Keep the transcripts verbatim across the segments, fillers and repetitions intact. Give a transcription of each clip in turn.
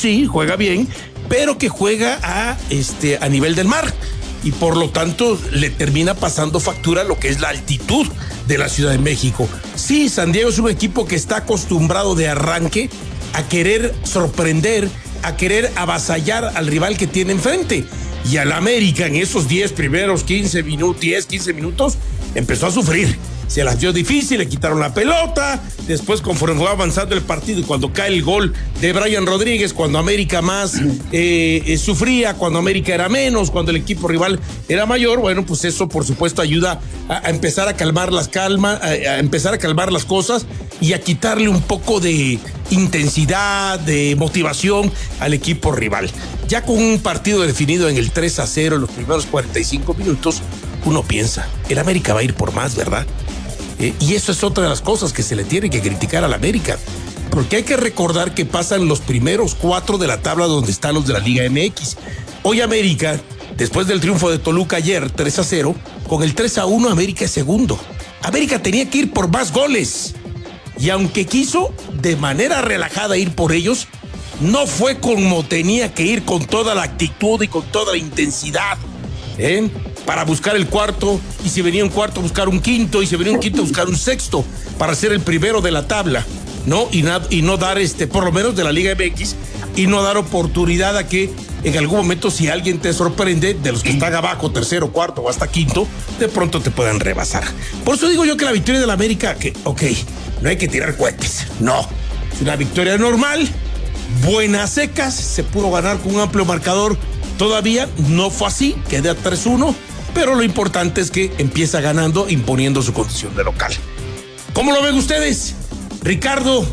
sí, juega bien, pero que juega a, este, a nivel del mar. Y por lo tanto le termina pasando factura lo que es la altitud de la Ciudad de México. Sí, San Diego es un equipo que está acostumbrado de arranque a querer sorprender, a querer avasallar al rival que tiene enfrente. Y al América en esos diez primeros quince minutos, diez, quince minutos, empezó a sufrir. Se las dio difícil, le quitaron la pelota. Después, conforme fue avanzando el partido y cuando cae el gol de Brian Rodríguez, cuando América más eh, eh, sufría, cuando América era menos, cuando el equipo rival era mayor, bueno, pues eso por supuesto ayuda a, a empezar a calmar las calma, a, a empezar a calmar las cosas y a quitarle un poco de intensidad, de motivación al equipo rival. Ya con un partido definido en el tres a cero en los primeros cuarenta y cinco minutos, uno piensa, el América va a ir por más, ¿verdad? Eh, y eso es otra de las cosas que se le tiene que criticar al América, porque hay que recordar que pasan los primeros cuatro de la tabla donde están los de la Liga M X. Hoy América, después del triunfo de Toluca ayer, tres a cero, con el tres a uno América es segundo. América tenía que ir por más goles, y aunque quiso de manera relajada ir por ellos, no fue como tenía que ir, con toda la actitud y con toda la intensidad, ¿eh? Para buscar el cuarto, y si venía un cuarto buscar un quinto, y si venía un quinto buscar un sexto, para ser el primero de la tabla, ¿no? Y, na- y no dar, este, por lo menos de la Liga M X, y no dar oportunidad a que en algún momento, si alguien te sorprende, de los que están abajo, tercero, cuarto o hasta quinto, de pronto te puedan rebasar. Por eso digo yo que la victoria de la América, que, ok, no hay que tirar cohetes, no, es una victoria normal, buenas secas, se pudo ganar con un amplio marcador. Todavía no fue así, queda tres uno, pero lo importante es que empieza ganando, imponiendo su condición de local. ¿Cómo lo ven ustedes? Ricardo,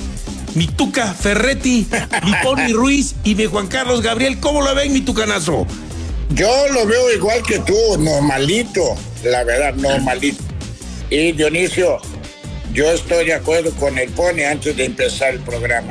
mi Tuca Ferretti, mi Pony Ruiz y mi Juan Carlos Gabriel, ¿cómo lo ven, mi Tucanazo? Yo lo veo igual que tú, normalito, la verdad, normalito. Y Dionisio, yo estoy de acuerdo con el Pony antes de empezar el programa.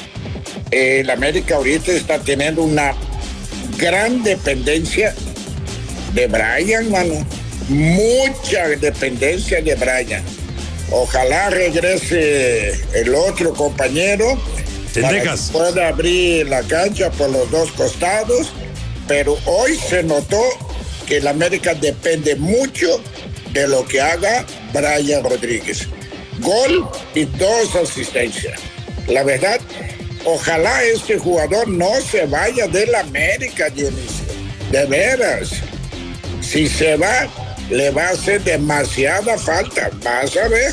El América ahorita está teniendo una gran dependencia de Brian, mano. Mucha dependencia de Brian. Ojalá regrese el otro compañero para que pueda abrir la cancha por los dos costados. Pero hoy se notó que el América depende mucho de lo que haga Brian Rodríguez. Gol y dos asistencias. La verdad, ojalá este jugador no se vaya del América, Dionisio. De veras. Si se va, le va a hacer demasiada falta. Vas a ver.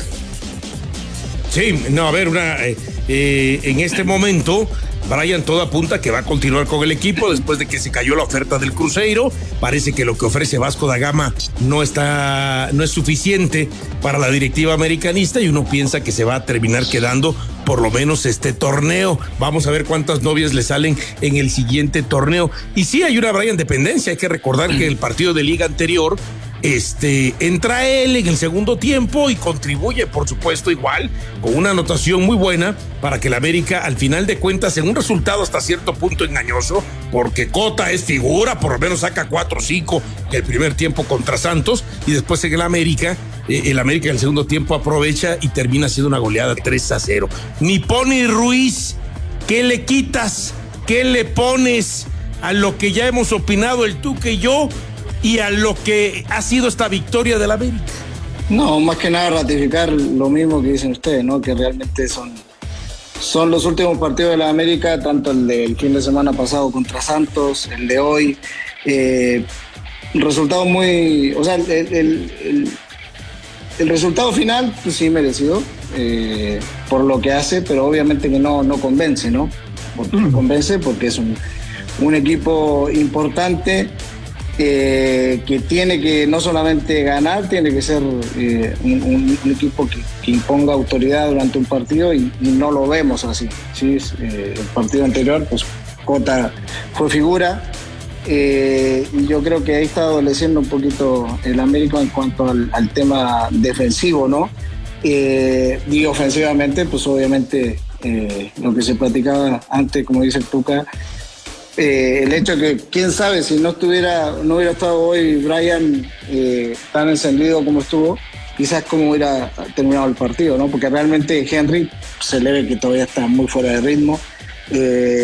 Sí, no, a ver, una, eh, eh, en este momento, Brian todo apunta que va a continuar con el equipo después de que se cayó la oferta del Cruzeiro. Parece que lo que ofrece Vasco da Gama no está, no es suficiente para la directiva americanista y uno piensa que se va a terminar quedando por lo menos este torneo. Vamos a ver cuántas novias le salen en el siguiente torneo. Y sí, hay una Brian dependencia. Hay que recordar que el partido de liga anterior, este, entra él en el segundo tiempo y contribuye, por supuesto, igual, con una anotación muy buena para que el América, al final de cuentas, en un resultado hasta cierto punto engañoso, porque Cota es figura, por lo menos saca cuatro o cinco el primer tiempo contra Santos, y después en el América, eh, el América en el segundo tiempo aprovecha y termina siendo una goleada tres a cero. Mi Pony Ruiz, ¿qué le quitas? ¿Qué le pones a lo que ya hemos opinado el Tuca y yo y a lo que ha sido esta victoria del América? No, más que nada ratificar lo mismo que dicen ustedes, ¿no? Que realmente son, son los últimos partidos de la América, tanto el del fin de semana pasado contra Santos, el de hoy. Eh, resultado muy... O sea, el, el, el, el resultado final, pues sí, merecido eh, por lo que hace, pero obviamente que no, no convence, ¿no? Porque no convence porque es un, un equipo importante. Eh, que tiene que no solamente ganar, tiene que ser eh, un, un, un equipo que, que imponga autoridad durante un partido y, y no lo vemos así, ¿sí? Eh, el partido anterior, pues Cota fue figura eh, y yo creo que ahí está adoleciendo un poquito el América en cuanto al, al tema defensivo, ¿no? Eh, y ofensivamente, pues obviamente eh, lo que se platicaba antes, como dice el Tuca, Eh, el hecho de que, quién sabe, si no estuviera, no hubiera estado hoy Brian eh, tan encendido como estuvo, quizás cómo hubiera terminado el partido, ¿no? Porque realmente Henry se le ve que todavía está muy fuera de ritmo. Eh,